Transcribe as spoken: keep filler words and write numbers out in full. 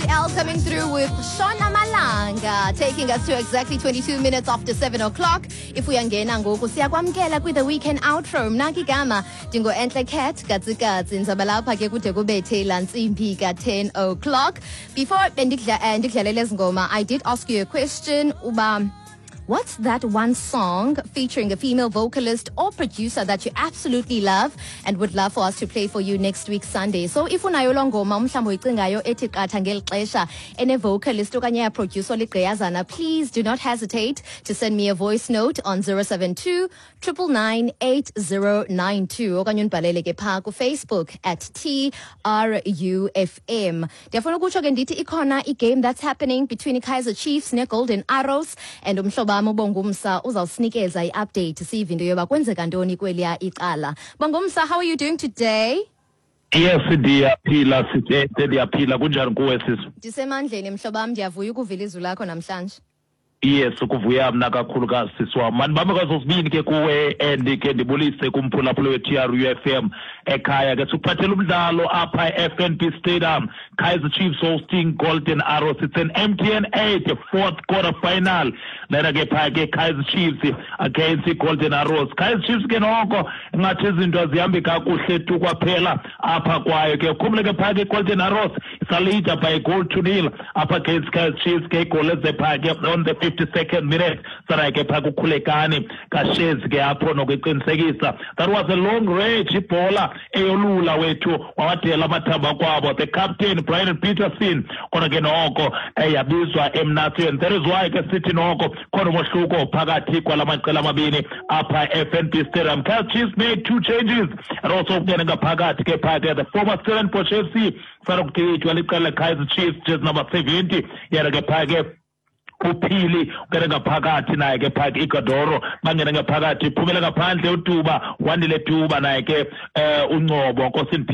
L coming through with Shona Malanga, taking us to exactly twenty-two minutes after seven o'clock. If we angena ngoku siyakwamkela with the weekend outro. Mna igama dingo Enhle Cat Gatsigatsi nizaba lapha ke kude kubethe lantsimbi ka ten o'clock. Before ndikudlalele ngoma, I did ask you a question uba what's that one song featuring a female vocalist or producer that you absolutely love and would love for us to play for you next week Sunday? So if unayo lo ngoma mhlawumbe uyicingayo ethi qatha ngeli xesha ene vocalist okanye ya producer ligqiyazana, please do not hesitate to send me a voice note on zero seven two nine nine eight zero nine two okanye unibhalele ke pha ku Facebook at T R U F M. Ndiyafuna ukutsho ke ndithi ikhona i-game that's happening between Kaizer Chiefs ne Golden Arrows, and umhlobo Bongumsa uzawusinikeza i-update sive into yoba kwenzeka ntoni kweliya icala. Bongumsa, how are you doing today? Yes, ndiyaphila sithethe ndiyaphila kunjani kuwe sisi? Ndisemandleni mhlobam, ndiyavuya ukuvila izwi lakho namhlanje. Yes, ukuvuya mna kakhulukazi sisi wam. Mandibambe kwazosibini ke kuwe and ke ndibulise kumphulaphula we-T R U F M ekhaya ke suphathela umdlalo apha e-F N B Stadium. Kaizer Chiefs hosting Golden Arrows. It's an M T N eight fourth quarter final. Lena ke pha ke Kaizer Chiefs against Golden Arrows. Kaizer Chiefs ke noko ngathi izinto zihambe kakuhle tu kwaphela apha kwayo ke khumule ke pha ke Golden Arrows isalida by goal to nil apha against Kaizer Chiefs ke goal ezepha ke on the fifty-second minute sara ke pha kukhulekani kaShezi ke apho nokuqinisekisa. That was a long range ibhola eyolula wethu wawadela amathamba kwabo, the captain Brian Peterson kona ke noko eyabizwa emnathweni. That is why ke sithi noko khona umohluko phakathi kwalamaqela amabini apha F N B Stadium. Kaizer Chiefs made two changes and also kungena ngaphakathi ke phakathi the former Stellenbosch F C sarukuthiwa liqela Kaizer Chiefs just number seventy yena ke phakathi uphili ungena ngaphakathi naye ke phakathi iGadoro bangena ngaphakathi phumela ngaphandle uTuba wandile Tuba naye ke uncobo Nkosini